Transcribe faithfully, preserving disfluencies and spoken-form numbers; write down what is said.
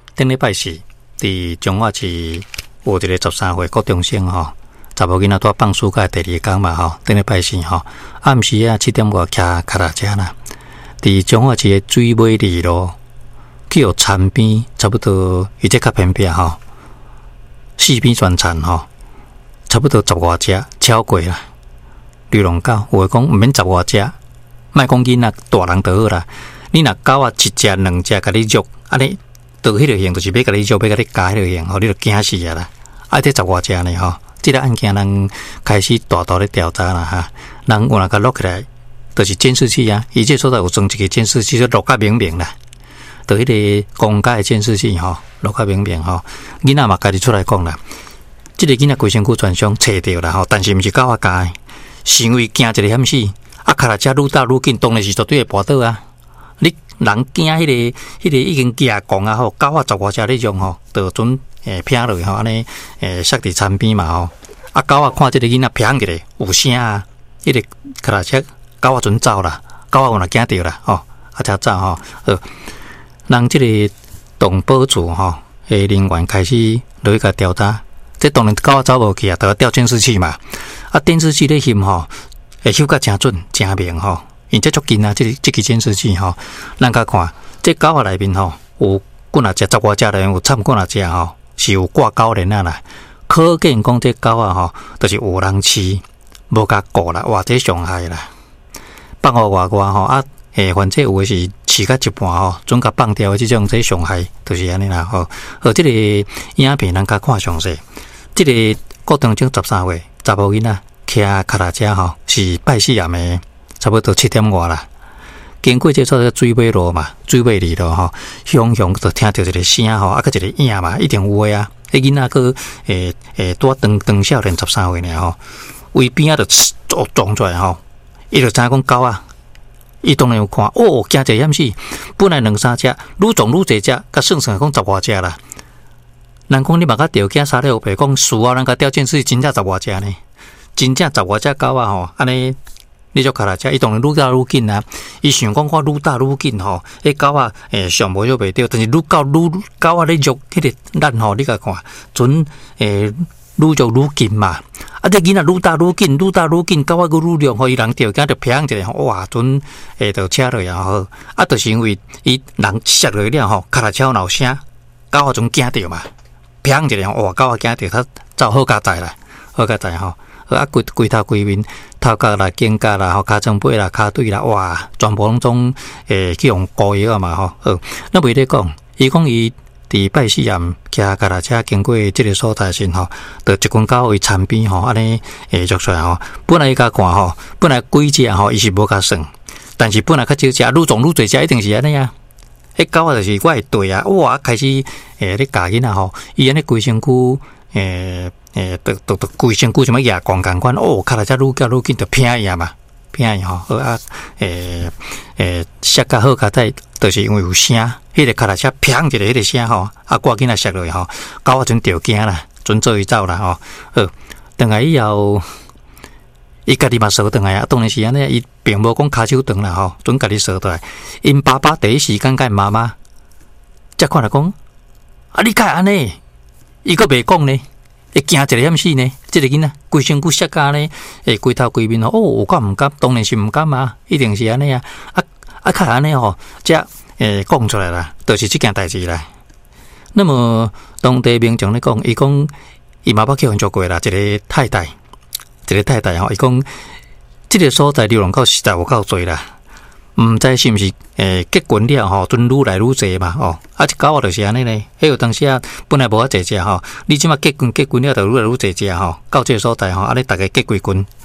顶礼拜四，伫中华市有一个十三岁高中生吼，查某囡仔在放暑假第二天嘛吼，顶礼拜四吼，暗时啊七点外骑脚踏车啦，伫中华市的水尾里路去有田边，差不多伊这较偏僻吼，四边全田吼，差不多十外只超过啦。流浪狗，有诶讲毋免十外只，莫讲囡仔大人就好啦。你若狗啊一只两只，甲你捉，安尼到迄个型，就是要甲你捉，要甲你咬迄个型，吼，你就惊死啊啦！啊，这十外只呢吼，这个案件人开始大大咧调查啦哈，人有若甲录起来，就是监视器啊，伊这所在有装一个监视器，就录甲明明啦。就迄个公家的监视器吼，录甲明明吼，囡仔嘛家己出来讲啦，这个囡仔规身躯全伤找着啦吼，但是毋是狗啊咬的，是因为惊一个险死，啊，脚踏车愈踏愈紧，当然是绝对会跋倒啊。你人惊迄、那个、迄、那个已经惊狂啊！吼，狗啊十外只咧用吼，就准诶拼落去吼，安尼诶塞伫田边嘛吼。啊，狗啊看即个囡仔拼起来有声啊，迄、那个脚踏车狗啊准走啦，狗啊有若惊着啦吼，啊才走吼。呃，人即个动保处吼诶人员开始落去甲调查，这当然狗啊走无去啊，都要调监视器嘛。啊，电视机咧翕吼，会翕甲诚准诚明吼。因这足近啊，这个这个监视器吼，咱甲看，这狗仔内面吼有几若只十外只内有掺几若只吼，是有挂狗链啊啦。可见讲这狗仔吼，就是有人饲，无甲顾啦，哇，这伤害啦。放互外外吼啊，诶，反正有诶是饲甲一半吼，准甲放掉诶，这种这伤害就是安尼啦吼。而这个影片咱甲看详细，这个高中生十三岁查某囡仔骑脚踏车吼，是拜四暗暝。差不多七点外啦，经过这所个水尾路嘛，水尾里路吼，雄雄就听到一个声吼，啊，个一个影嘛，一定有诶啊。迄囡仔个诶诶，多长长少年十三岁呢吼，围边啊就撞出来吼，伊就知影讲狗啊，伊当然有看，哦，惊者险死，本来两三只，愈撞愈侪只，甲算算讲十外只啦。人讲你嘛甲调惊杀了白讲，事后人甲调监视真正十外只呢，真正十外只狗啊吼，安尼。你就脚踏车，伊当然愈踏愈紧啊！伊想讲我愈踏愈紧吼，迄狗啊，诶，上无就袂着，但是愈到愈狗啊咧喐，迄个咱吼，你甲看，准诶愈喐愈紧嘛！啊，这囡仔愈踏愈紧，愈踏愈紧，狗啊愈愈亮，互伊人着惊着平一下，哇，准诶着车落也好，啊，就是因为伊人摔落了吼，脚踏车有声，狗啊准惊着嘛，平一下，哇，狗啊惊着，他走好加载啦，好加载吼。啊，规规头规面，头壳啦、肩胛啦、吼骹装背啦、骹腿啦，哇，全部拢总诶去用膏药啊嘛吼。好，那袂咧讲，伊讲伊伫拜四暗骑脚踏车经过即个所在时吼，就一群狗为田边吼，安尼诶捉出来吼。本来伊甲看吼，本来几只吼，伊是无甲算，但是本来较少只，愈撞愈侪只，一定是安尼啊。迄狗啊，就是我会对啊，哇，开始诶咧教囡仔吼，伊安尼规身躯诶。诶，都都都规身躯什么牙光感官哦，脚踏车愈叫愈紧，就偏伊嘛，偏伊吼，好啊，诶诶，摔甲好脚仔，就是因为有声，迄个脚踏车砰一个迄个声吼，啊，挂紧啊摔落去吼，狗啊准着惊啦，准做伊走啦吼，好，等下以后，伊家己嘛扫转来啊，当然是安尼，伊并无讲骹手长啦吼，准家己扫转来，因爸爸第一时间甲妈妈，才看来讲，啊，你该安尼，伊个袂讲呢。会惊一个险死呢？这个囡仔规身躯摔甲呢，诶，规头规面哦，有敢毋敢？当然是毋敢啊，一定是安尼啊！啊啊，看安尼吼，则诶讲出来啦，就是这件代志啦。那么当地民众咧讲，伊讲伊嘛捌去援助过啦，一个太太，一个太太吼，伊讲这个所在流浪狗实在有够多啦。毋知是毋是诶结婚了吼，阵愈来愈济嘛吼，啊，这狗啊就是安尼呢。迄有当时啊，本来无啊济只吼，你即马结婚结婚了，就愈来愈济只吼，到这个所在吼，安尼大家结几群，